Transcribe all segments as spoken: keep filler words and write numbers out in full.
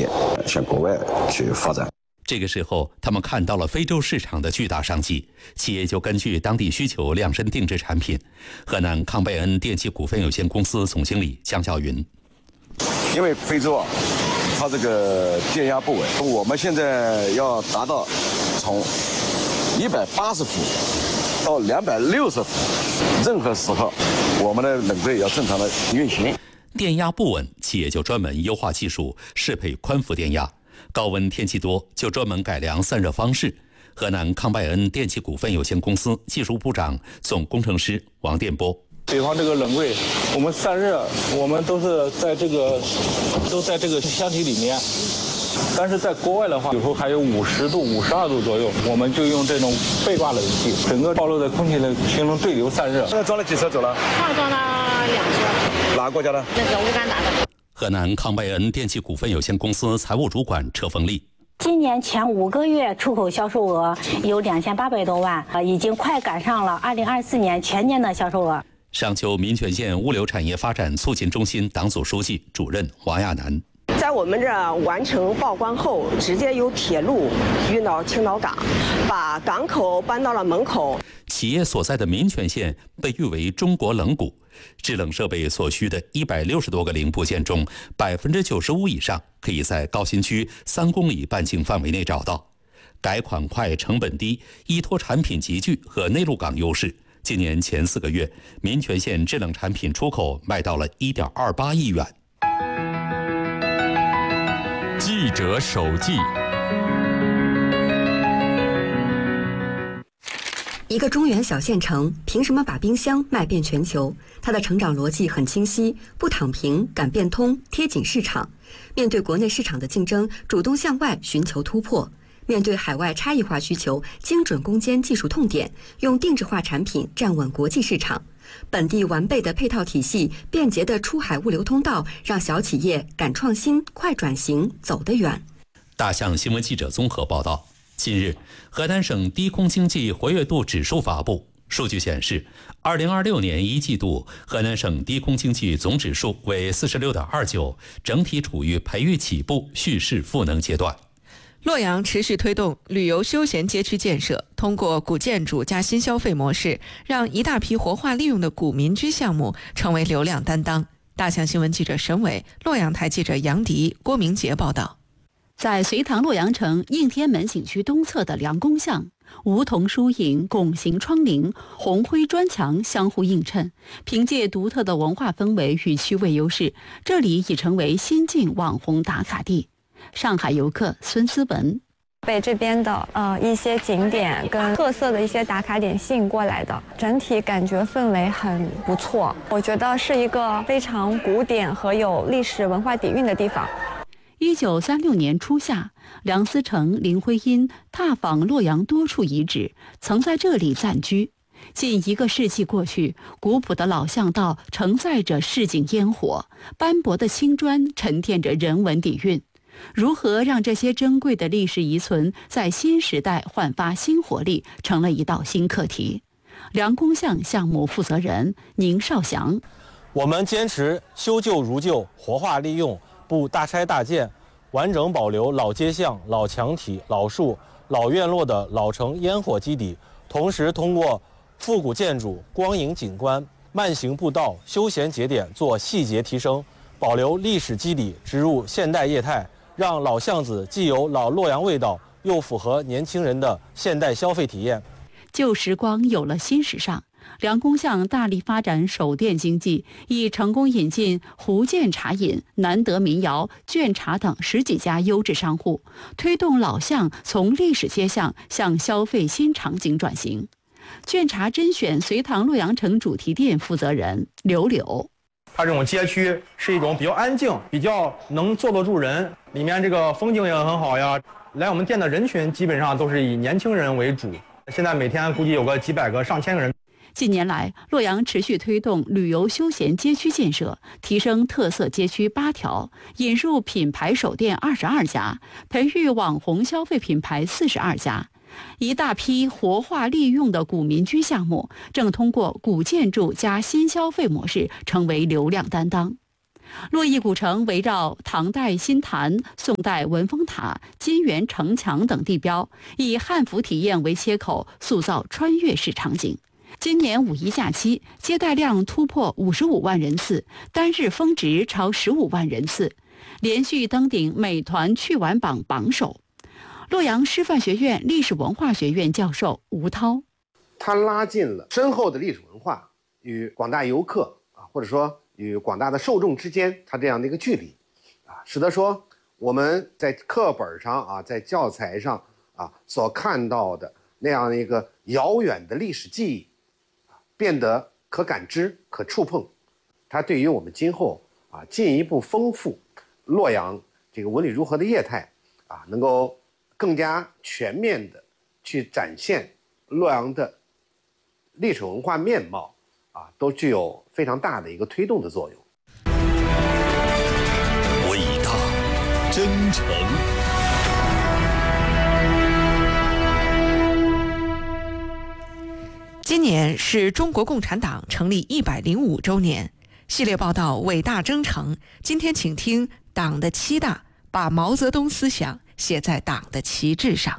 业向国外去发展。 这个时候，他们看到了非洲市场的巨大商机，企业就根据当地需求量身定制产品。河南康贝恩电器股份有限公司总经理江晓云： 因为非洲啊，它这个电压不稳，我们现在要达到从一百八十伏到两百六十伏，任何时候我们的冷柜要正常的运行。 电压不稳，企业就专门优化技术，适配宽幅电压。高温天气多，就专门改良散热方式。河南康拜恩电器股份有限公司技术部长、总工程师王电波： 比方这个冷柜，我们散热，我们都是在这个都在这个箱体里面。但是在国外的话，有时候还有五十度、五十二度左右，我们就用这种背挂冷气，整个暴露在空气里形成对流散热。 现在装了几车走了？ 上装了两车。 哪个国家的？ 那个乌干达的。 河南康贝恩电器股份有限公司财务主管车凤丽： 今年前五个月出口销售额有两千八百多万，呃，已经快赶上了二零二四年全年的销售额。 商丘民权县物流产业发展促进中心党组书记、主任王亚楠： 在我们这完成报关后，直接由铁路运到青岛港，把港口搬到了门口。 企业所在的民权县被誉为中国冷谷，制冷设备所需的一百六十多个零部件中，百分之九十五以上可以在高新区三公里半径范围内找到。改款快、成本低，依托产品集聚和内陆港优势，今年前四个月，民权县制冷产品出口卖到了一点二八亿元。 记者手记。 一个中原小县城凭什么把冰箱卖遍全球？它的成长逻辑很清晰，不躺平，敢变通，贴紧市场。面对国内市场的竞争，主动向外寻求突破。面对海外差异化需求，精准攻坚技术痛点，用定制化产品站稳国际市场。本地完备的配套体系，便捷的出海物流通道，让小企业敢创新、快转型，走得远。 大象新闻记者综合报道。近日，河南省低空经济活跃度指数发布，数据显示，二零二六年一季度河南省低空经济总指数为四十六点二九，整体处于培育起步、蓄势赋能阶段。 洛阳持续推动旅游休闲街区建设，通过古建筑加新消费模式，让一大批活化利用的古民居项目成为流量担当。大象新闻记者沈伟、洛阳台记者杨迪、郭明杰报道。 在隋唐洛阳城应天门景区东侧的梁公巷，梧桐疏影、拱形窗棂、红灰砖墙相互映衬，凭借独特的文化氛围与区位优势，这里已成为新晋网红打卡地。上海游客孙思文被这边的呃一些景点跟特色的一些打卡点吸引过来的，整体感觉氛围很不错。我觉得是一个非常古典和有历史文化底蕴的地方。 一九三六年初夏，梁思成、林徽因踏访洛阳多处遗址，曾在这里暂居。近一个世纪过去，古朴的老巷道承载着市井烟火，斑驳的青砖沉淀着人文底蕴。如何让这些珍贵的历史遗存在新时代焕发新活力，成了一道新课题。梁公巷项目负责人宁少祥： 我们坚持修旧如旧，活化利用，不大拆大建，完整保留老街巷、老墙体、老树、老院落的老城烟火基底，同时通过复古建筑、光影景观、慢行步道、休闲节点做细节提升，保留历史基底，植入现代业态，让老巷子既有老洛阳味道，又符合年轻人的现代消费体验。 旧时光有了新时尚，梁公巷大力发展手店经济，已成功引进福建茶饮、难得民谣、卷茶等十几家优质商户，推动老巷从历史街巷向消费新场景转型。卷茶甄选隋唐洛阳城主题店负责人刘柳： 它这种街区是一种比较安静、比较能坐得住人，里面这个风景也很好呀。来我们店的人群基本上都是以年轻人为主，现在每天估计有个几百个、上千个人。 近年来，洛阳持续推动旅游休闲街区建设，提升特色街区八条，引入品牌手店二十二家，培育网红消费品牌四十二家。一大批活化利用的古民居项目正通过古建筑加新消费模式成为流量担当。 洛邑古城围绕唐代新坛、宋代文峰塔、金元城墙等地标，以汉服体验为切口，塑造穿越式场景。今年五一假期，接待量突破五十五万人次，单日峰值超十五万人次，连续登顶美团去玩榜榜首。洛阳师范学院历史文化学院教授吴涛， 它拉近了深厚的历史文化与广大游客啊，或者说与广大的受众之间，它这样的一个距离，啊，使得说我们在课本上啊，在教材上啊所看到的那样的一个遥远的历史记忆，啊，变得可感知、可触碰。它对于我们今后啊进一步丰富洛阳这个文旅如河的业态啊，能够更加全面的去展现洛阳的历史文化面貌啊，都具有非常大的一个推动的作用。 伟大、真诚。 今年是中国共产党成立一百零五周年，系列报道伟大征程。今天请听党的七大，把毛泽东思想写在党的旗帜上。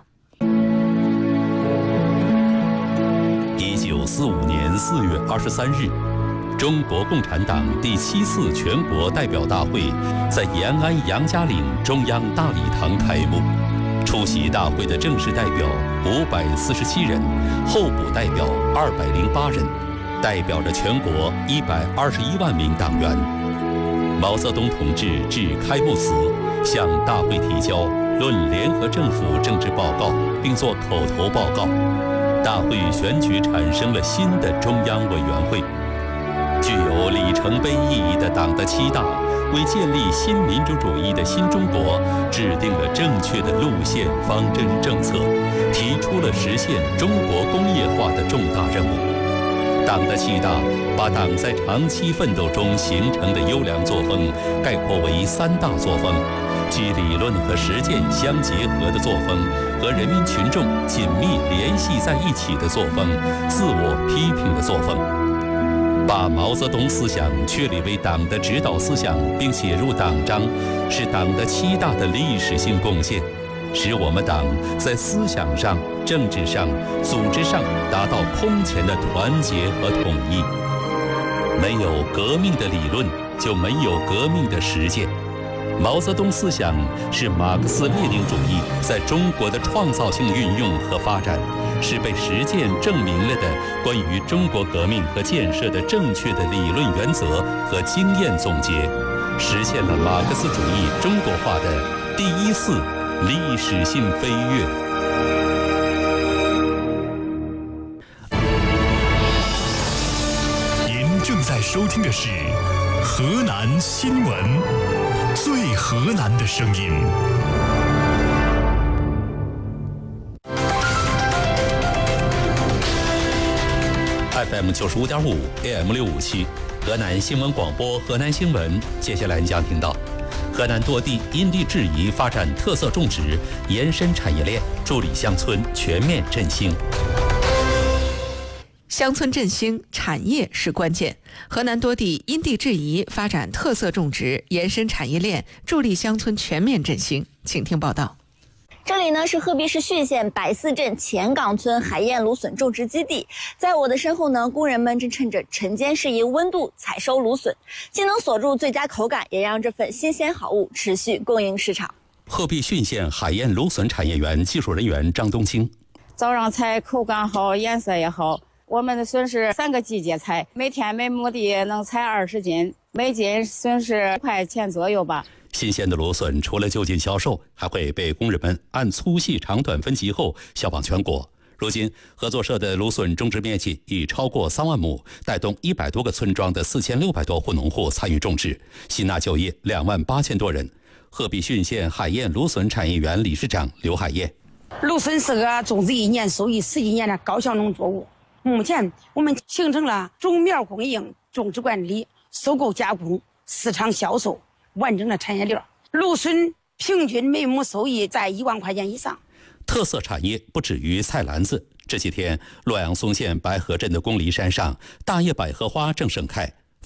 一九四五年四月二十三日，中国共产党第七次全国代表大会在延安杨家岭中央大礼堂开幕。出席大会的正式代表五百四十七人，候补代表二百零八人，代表着全国一百二十一万名党员。毛泽东同志致开幕词，向大会提交《论联合政府政治报告》，并作口头报告。大会选举产生了新的中央委员会。具有里程碑意义的党的七大，为建立新民主主义的新中国制定了正确的路线方针政策，提出了实现中国工业化的重大任务。党的七大把党在长期奋斗中形成的优良作风概括为三大作风：既理论和实践相结合的作风，和人民群众紧密联系在一起的作风，自我批评的作风。把毛泽东思想确立为党的指导思想并写入党章，是党的七大的历史性贡献，使我们党在思想上、政治上、组织上达到空前的团结和统一。没有革命的理论，就没有革命的实践。毛泽东思想是马克思列宁主义在中国的创造性运用和发展，是被实践证明了的关于中国革命和建设的正确的理论原则和经验总结，实现了马克思主义中国化的第一次历史性飞跃。 您正在收听的是河南新闻，最河南的声音。 F M 九十五点五 A M 六五七，河南新闻广播，河南新闻。接下来你将听到，河南多地因地制宜发展特色种植，延伸产业链，助力乡村全面振兴。 乡村振兴，产业是关键。河南多地因地制宜发展特色种植，延伸产业链，助力乡村全面振兴。请听报道。 这里呢是鹤壁市溆县百寺镇前岗村海燕芦笋种植基地，在我的身后呢，工人们正趁着晨间适宜温度采收芦笋，既能锁住最佳口感，也让这份新鲜好物持续供应市场。 鹤壁溆县海燕芦笋产业园技术人员张冬青： 早上采口感好，颜色也好。我们的笋是三个季节采，每天每亩地能采二十斤，每斤笋是一块钱左右吧。 新鲜的芦笋除了就近销售，还会被工人们按粗细长短分级后销往全国。如今，合作社的芦笋种植面积已超过三万亩，带动一百多个村庄的四千六百多户农户参与种植，吸纳就业两万八千多人。鹤壁溆县海燕芦笋产业园理事长刘海燕： 芦笋是个种植一年收益十几年的高效农作物。目前我们形成了种苗供应、种植管理、收购加工、市场销售完整的产业链。芦笋平均每亩收益在一万块钱以上。 特色产业不止于菜篮子。这几天，洛阳松县白河镇的公梨山上，大叶百合花正盛开。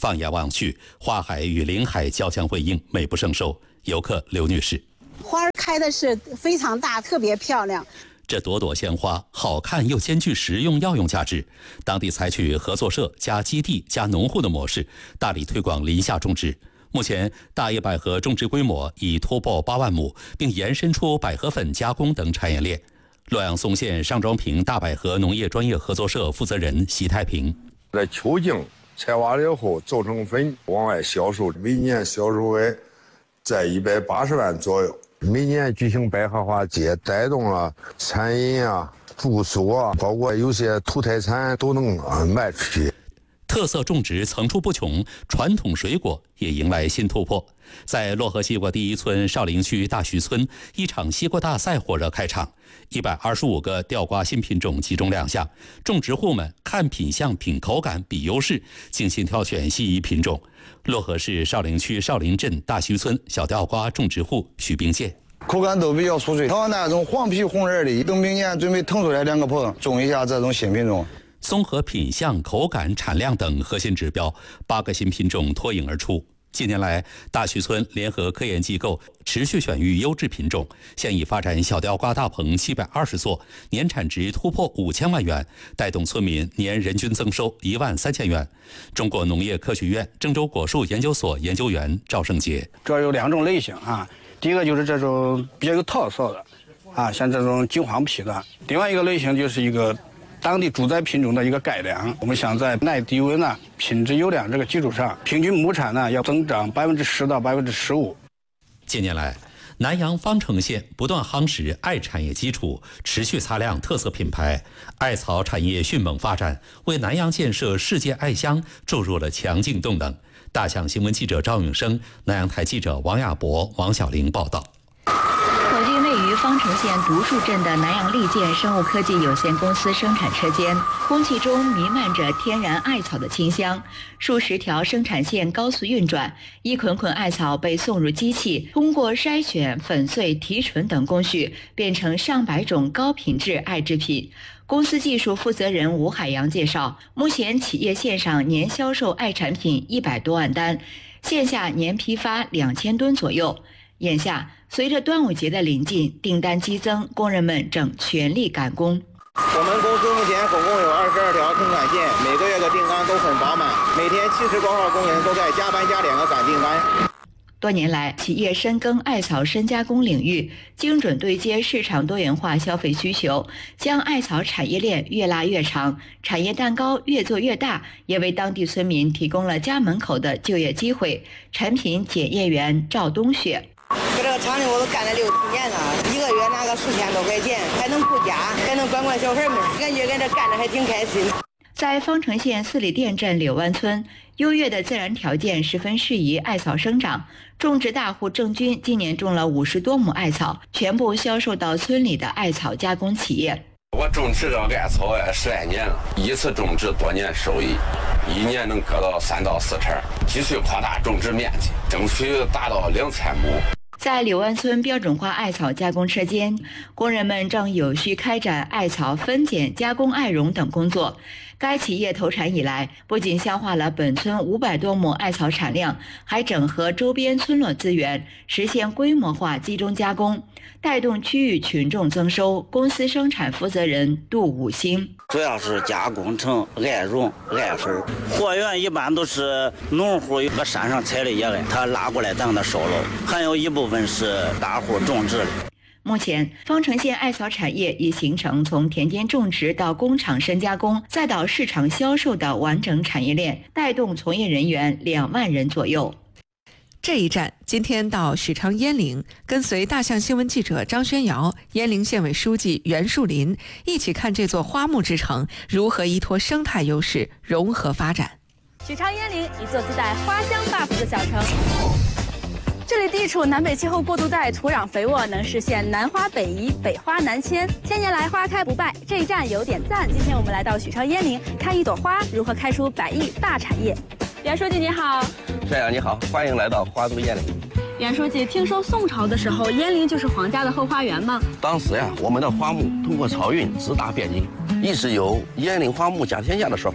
放眼望去，花海与林海交相辉映，美不胜收。游客刘女士： 花开的是非常大，特别漂亮。 这朵朵鲜花好看又兼具实用药用价值，当地采取合作社加基地加农户的模式，大力推广林下种植。目前，大叶百合种植规模已突破八万亩，并延伸出百合粉加工等产业链。洛阳松县上庄坪大百合农业专业合作社负责人席太平： 在秋茎采挖了以后做成粉，往外销售，每年销售额在一百八十万左右。每年举行百合花节，带动了餐饮啊、住宿啊，包括有些土特产都能卖出去。 特色种植层出不穷，传统水果也迎来新突破。在漯河西瓜第一村少陵区大徐村，一场西瓜大赛火热开场，一百二十五个吊瓜新品种集中亮相，种植户们看品相、品口感、比优势，精心挑选心仪品种。漯河市少陵区少林镇大徐村小吊瓜种植户许冰健： 口感都比较酥脆，挑那种黄皮红仁的，等明年准备腾出来两个棚，种一下这种新品种。 综合品相、口感、产量等核心指标，八个新品种脱颖而出。近年来，大徐村联合科研机构持续选育优质品种，现已发展小吊瓜大棚七百二十座，年产值突破五千万元，带动村民年人均增收一万三千元。中国农业科学院郑州果树研究所研究员赵胜杰： 主要有两种类型啊，第一个就是这种比较有特色的，啊，像这种金黄皮的；另外一个类型就是一个当地主栽品种的一个改良。我们想在耐低温呢、品质优良这个基础上，平均亩产呢要增长百分之十到百分之十五。 近年来，南阳方城县不断夯实艾产业基础，持续擦亮特色品牌，艾草产业迅猛发展，为南阳建设世界艾乡注入了强劲动能。大象新闻记者赵永生，南阳台记者王亚博、王小玲报道。 走进位于方城县独树镇的南阳利健生物科技有限公司生产车间，空气中弥漫着天然艾草的清香。数十条生产线高速运转，一捆捆艾草被送入机器，通过筛选、粉碎、提纯等工序，变成上百种高品质艾制品。公司技术负责人吴海洋介绍，目前企业线上年销售艾产品一百多万单，线下年批发两千吨左右。眼下，随着端午节的临近，订单激增，工人们正全力赶工。 我们公司目前总共有二十二条生产线，每个月的订单都很饱满，每天七十多号工人都在加班加点的赶订单。 多年来，企业深耕艾草深加工领域，精准对接市场多元化消费需求，将艾草产业链越拉越长，产业蛋糕越做越大，也为当地村民提供了家门口的就业机会。产品检验员赵冬雪： 搁这个厂里我都干了六七年了，一个月拿个数千多块钱，还能顾家，还能管管小孩们，感觉跟这干着还挺开心。 在方城县四里店镇柳湾村，优越的自然条件十分适宜艾草生长。种植大户郑军今年种了五十多亩艾草，全部销售到村里的艾草加工企业。 我种植这艾草哎十来年了，一次种植多年收益，一年能割到三到四成，继续扩大种植面积，争取达到两千亩。 在柳湾村标准化艾草加工车间，工人们正有序开展艾草分拣、加工艾绒等工作。该企业投产以来，不仅消化了本村五百多亩艾草产量，还整合周边村落资源，实现规模化集中加工，带动区域群众增收。公司生产负责人杜武兴： 主要是加工成艾绒、艾粉，货源一般都是农户搁山上采的野艾，他拉过来咱给他收了，还有一部分是大户种植的。 目前，方城县艾草产业已形成从田间种植到工厂深加工，再到市场销售的完整产业链，带动从业人员两万人左右。 这一站今天到许昌鄢陵，跟随大象新闻记者张宣瑶、鄢陵县委书记袁树林一起看这座花木之城如何依托生态优势融合发展。 许昌鄢陵，一座自带花香 buff 的小城。这里地处南北气候过渡带，土壤肥沃，能实现南花北移、北花南迁。千年来花开不败，这一站有点赞。今天我们来到许昌鄢陵，看一朵花如何开出百亿大产业。袁书记你好。 帅阳你好，欢迎来到花都鄢陵。 袁书记，听说宋朝的时候，鄢陵就是皇家的后花园吗？ 当时呀，我们的花木通过漕运直达汴京，一时有鄢陵花木甲天下的说法。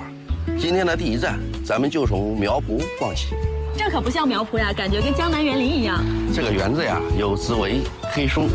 今天的第一站，咱们就从苗圃逛起。 这可不像苗圃呀，感觉跟江南园林一样。 这个园子呀，有紫薇、黑松、